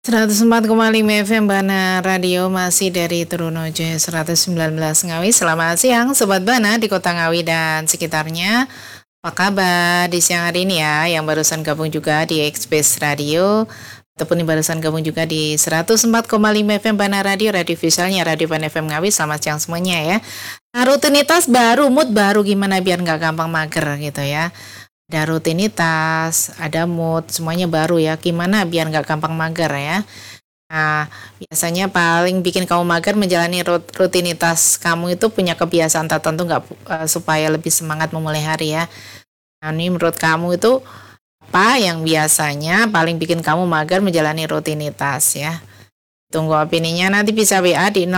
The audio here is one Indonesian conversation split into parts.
104,5 FM Bana Radio masih dari Trunojoyo 119 Ngawi. Selamat siang Sobat Bana di Kota Ngawi dan sekitarnya. Apa kabar di siang hari ini ya, yang barusan gabung juga di Express Radio ataupun yang barusan gabung juga di 104,5 FM Bana Radio, radio visualnya Radio Bana FM Ngawi. Selamat siang semuanya ya. Nah, rutinitas baru, mood baru, gimana biar nggak gampang mager gitu ya. Ada rutinitas, ada mood, semuanya baru ya. Gimana biar nggak gampang mager ya. Nah, biasanya paling bikin kamu mager menjalani rutinitas kamu itu punya kebiasaan tertentu nggak, supaya lebih semangat memulai hari ya. Nah, ini menurut kamu itu apa yang biasanya paling bikin kamu mager menjalani rutinitas ya? Tunggu opininya, nanti bisa WA di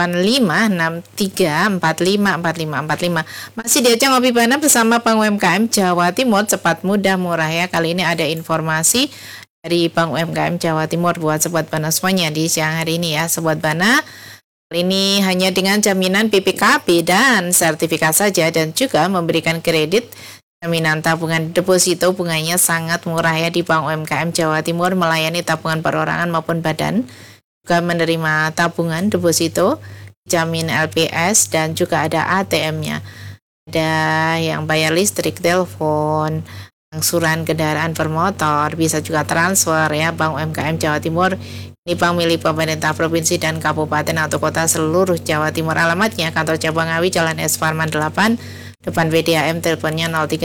085634545455. Masih diajak ngopi Bana bersama Bank UMKM Jawa Timur, cepat mudah murah ya. Kali ini ada informasi dari Bank UMKM Jawa Timur buat Sobat Bana semuanya di siang hari ini ya. Sobat Bana, kali ini hanya dengan jaminan PPKP dan sertifikat saja, dan juga memberikan kredit jaminan tabungan deposito. Bunganya sangat murah ya di Bank UMKM Jawa Timur, melayani tabungan perorangan maupun badan, juga menerima tabungan deposito, jamin LPS, dan juga ada ATM-nya. Ada yang bayar listrik, telepon, angsuran kendaraan bermotor, bisa juga transfer ya. Bank UMKM Jawa Timur ini bank milik pemerintah provinsi dan kabupaten atau kota seluruh Jawa Timur. Alamatnya kantor cabang Ngawi, Jalan S. Farman 8, depan BDAM, teleponnya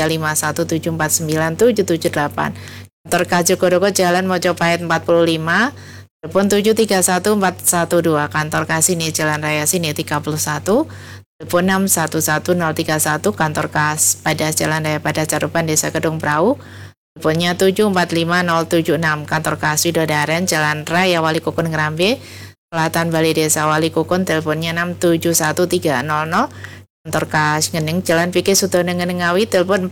0351749778. Kantor Kajogodoko, Jalan Mojopahit 45, telepon 731-412. Kantor Kasini, Jalan Raya Sini 31, telepon 611031. Kantor Kas Padas, Jalan Raya Padas Carupan, Desa Kedung Prau, teleponnya 745076. Kantor Kas Widodaren, Jalan Raya Wali Kukun Ngerambe, Selatan Bali Desa Wali Kukun, teleponnya 671300. Kantor Kas Ngeneng, Jalan Fikri Sutono Ngeneng Ngawi, telepon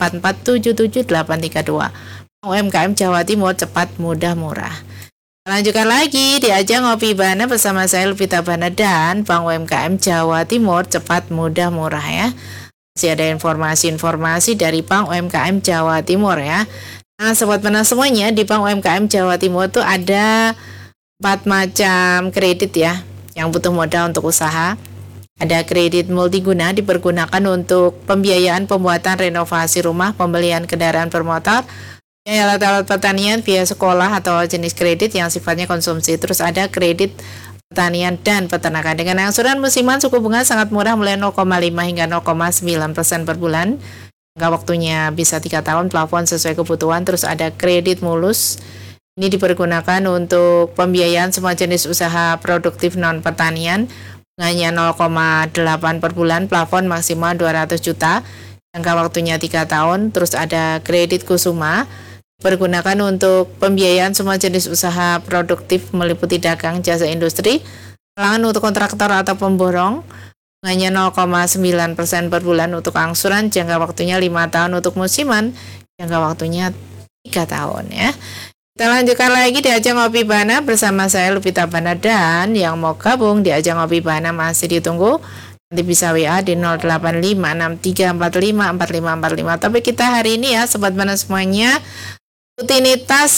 4477832. UMKM Jawa Timur, cepat mudah murah. Lanjutkan lagi, diajak ngopi Bana bersama saya Lupita Bana dan Bank UMKM Jawa Timur, cepat mudah murah ya. Masih ada informasi-informasi dari Bank UMKM Jawa Timur ya. Nah, Sobat Bana semuanya, di Bank UMKM Jawa Timur tuh ada 4 macam kredit ya, yang butuh modal untuk usaha. Ada kredit multiguna, dipergunakan untuk pembiayaan pembuatan renovasi rumah, pembelian kendaraan bermotor, alat-alat pertanian via sekolah atau jenis kredit yang sifatnya konsumsi. Terus ada kredit pertanian dan peternakan dengan angsuran musiman, suku bunga sangat murah mulai 0,5 hingga 0,9% per bulan. Jangka waktunya bisa 3 tahun, plafon sesuai kebutuhan. Terus ada kredit mulus, ini dipergunakan untuk pembiayaan semua jenis usaha produktif non pertanian, bunganya 0,8 per bulan, plafon maksimal 200 juta, jangka waktunya 3 tahun. Terus ada kredit kusuma, dipergunakan untuk pembiayaan semua jenis usaha produktif meliputi dagang, jasa industri, lahan untuk kontraktor atau pemborong, bunganya 0,9% per bulan untuk angsuran, jangka waktunya 5 tahun, untuk musiman jangka waktunya 3 tahun ya. Kita lanjutkan lagi, diajak ngopi Bana bersama saya Lupita Bana, dan yang mau gabung diajak ngopi Bana masih ditunggu. Nanti bisa WA di 085634545545. Tapi kita hari ini ya Sobat Bana semuanya, rutinitas